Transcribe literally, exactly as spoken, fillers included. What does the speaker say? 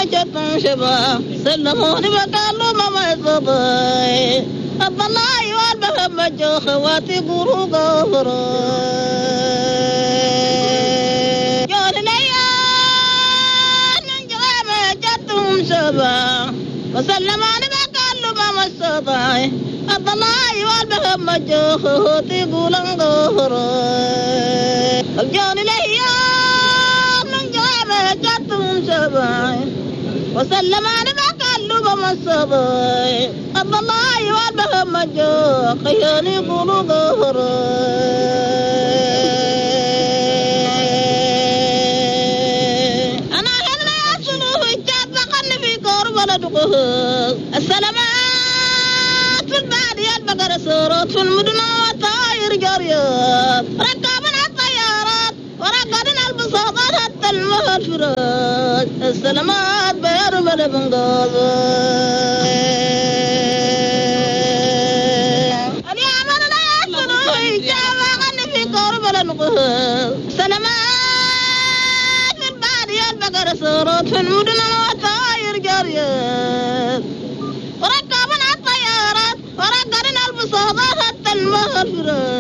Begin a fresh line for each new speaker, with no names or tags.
جتن شبا سلموني بقالوا ما مصباي أبا الله والبهم مجو خواتي قرو قهرا جون ليان من جوامة جتن شبا وسلموني بقالوا ما مصباي أبا الله والبهم مجو خواتي قرو قهرا جون ليان من جوامة جتن شبا وسلم على قلب مصباي أبا الله والبهم مجو خياني قولوا قهرا أنا هلا يصلوا في الجاب قل في قرب لدقه السلامات في البادية البقر سورات في المدن وطاير جريات ركبنا الطيارات وركبنا البساطات حتى المغفرات السلامات بيرمل بنقاض اليوم لا يحصلوا إجابة غني في قرب لنقه سلامات في البادية البقر سورات في المدن وطاير جريات وركبنا الطيارات وركبنا البساطات حتى المغفرات